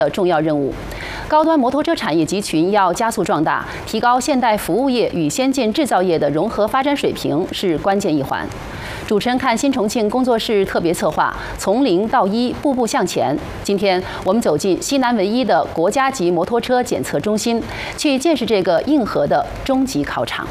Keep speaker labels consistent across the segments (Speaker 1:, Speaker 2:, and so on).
Speaker 1: 的重要任务。高端摩托车产业集群要加速壮大，提高现代服务业与先进制造业的融合发展水平是关键一环。主持人看新重庆工作室特别策划，从零到一，步步向前。今天我们走进西南唯一的国家级摩托车检测中心，去见识这个硬核的终极考场。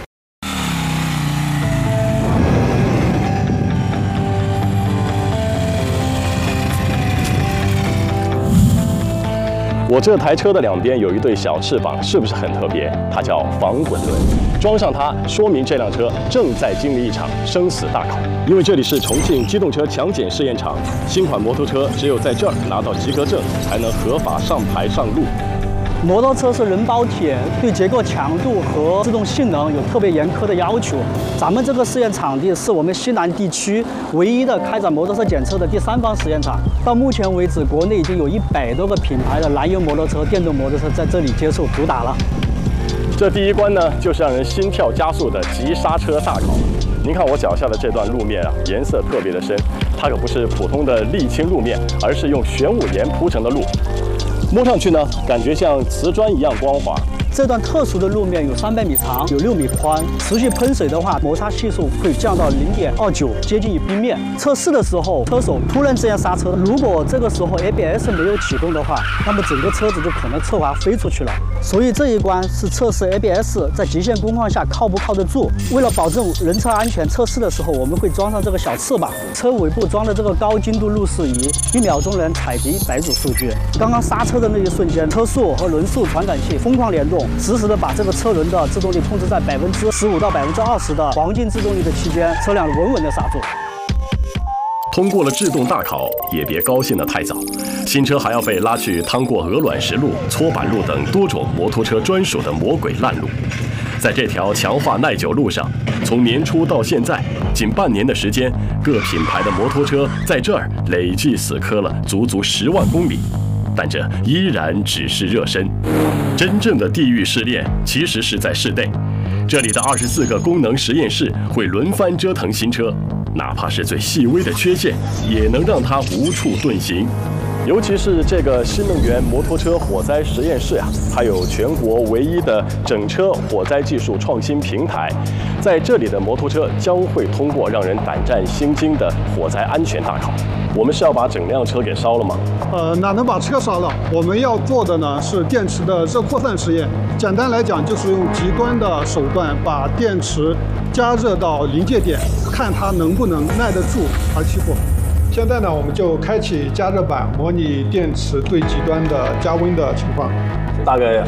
Speaker 2: 我这台车的两边有一对小翅膀，是不是很特别？它叫防滚轮。装上它，说明这辆车正在经历一场生死大考。因为这里是重庆机动车强检试验场，新款摩托车只有在这儿拿到及格证，才能合法上牌上路。
Speaker 3: 摩托车是人包铁，对结构强度和制动性能有特别严苛的要求。咱们这个试验场地是我们西南地区唯一的开展摩托车检测的第3方实验场。到目前为止，国内已经有100多个品牌的燃油摩托车、电动摩托车在这里接受主打了。
Speaker 2: 这第一关呢，就是让人心跳加速的急刹车大考。您看我脚下的这段路面啊，颜色特别的深，它可不是普通的沥青路面，而是用玄武岩铺成的路。 摸上去呢，感觉像瓷砖一样光滑。
Speaker 3: 这段特殊的路面有300米长，有6米宽。持续喷水的话，摩擦系数会降到0.29，接近于冰面。测试的时候，车手突然之间刹车，如果这个时候 ABS 没有启动的话，那么整个车子就可能侧滑飞出去了。所以这一关是测试 ABS 在极限工况下靠不靠得住。为了保证人车安全，测试的时候我们会装上这个小翅膀，车尾部装的这个高精度路试仪，1秒钟能采集100组数据。刚刚刹车的那一瞬间，车速和轮速传感器疯狂联动。 实时的把这个车轮的制动力控制在15%到20%的黄金制动力的期间，车辆稳稳的刹住。
Speaker 2: 通过了制动大考，也别高兴得太早，新车还要被拉去趟过鹅卵石路、搓板路等多种摩托车专属的魔鬼烂路。在这条强化耐久路上，从年初到现在，仅半年的时间，各品牌的摩托车在这儿累计死磕了足足10万公里。 但这依然只是热身，真正的地狱试炼其实是在室内。这里的24个功能实验室会轮番折腾新车，哪怕是最细微的缺陷，也能让它无处遁形。尤其是这个新能源摩托车火灾实验室啊，它有全国唯一的整车火灾技术创新平台，在这里的摩托车将会通过让人胆战心惊的火灾安全大考。 我们是要把整辆车给烧了吗？
Speaker 4: 哪能把车烧了？我们要做的呢是电池的热扩散实验。简单来讲，就是用极端的手段把电池加热到临界点，看它能不能耐得住而起火。现在呢，我们就开启加热板，模拟电池最极端的加温的情况。
Speaker 2: 大概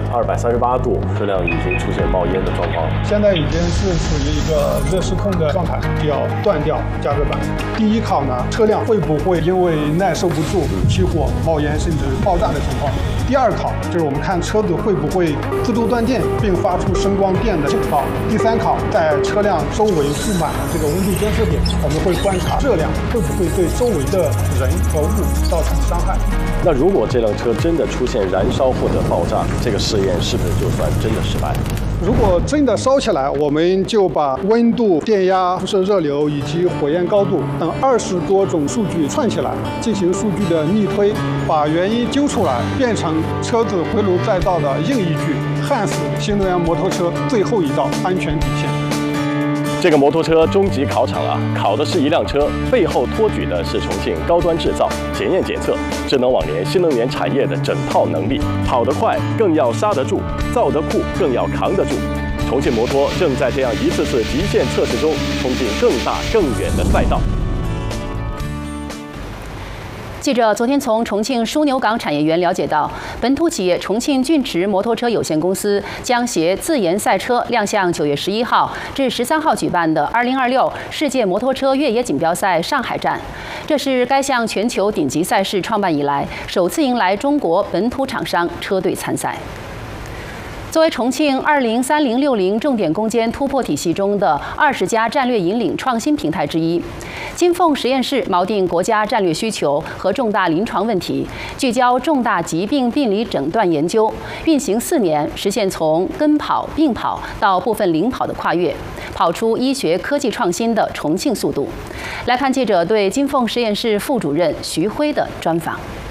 Speaker 2: 238度，车辆已经出现冒烟的状况。
Speaker 4: 现在已经是处于一个热失控的状态，要断掉加热板。第一考呢，车辆会不会因为耐受不住起火、冒烟甚至爆炸的情况？第2考就是我们看车子会不会自动断电并发出声光电的警报。第3考，在车辆周围布满了这个温度监测点，我们会观察热量会不会对周围的人和物造成伤害。
Speaker 2: 那如果这辆车真的出现燃烧或者爆炸，这个试验是不是就算真的失败了？
Speaker 4: 如果真的烧起来，我们就把温度、电压、辐射热流以及火焰高度等20多种数据串起来，进行数据的逆推，把原因揪出来，变成车子回炉再造的硬依据，焊死新能源摩托车最后一道安全底线。
Speaker 2: 这个摩托车终极考场啊，考的是一辆车，背后托举的是重庆高端制造、检验检测、智能网联新能源产业的整套能力。跑得快更要刹得住，造得酷更要扛得住。重庆摩托正在这样一次次极限测试中，冲进更大更远的赛道。
Speaker 1: 记者昨天从重庆枢纽港产业园了解到，本土企业重庆骏驰摩托车有限公司将携自研赛车亮相9月11号至13号举办的2026世界摩托车越野锦标赛上海站。这是该项全球顶级赛事创办以来首次迎来中国本土厂商车队参赛。 作为重庆203060重点攻坚突破体系中的20家战略引领创新平台之一，金凤实验室锚定国家战略需求和重大临床问题，聚焦重大疾病病理诊断研究，运行4年，实现从跟跑、并跑到部分领跑的跨越，跑出医学科技创新的重庆速度。来看记者对金凤实验室副主任徐辉的专访。